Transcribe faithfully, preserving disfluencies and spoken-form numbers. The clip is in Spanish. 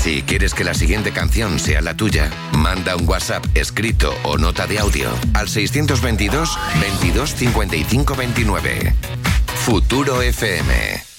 Si quieres que la siguiente canción sea la tuya, manda un WhatsApp escrito o nota de audio al seiscientos veintidós, veintidós, cincuenta y cinco veintinueve. Futuro F M.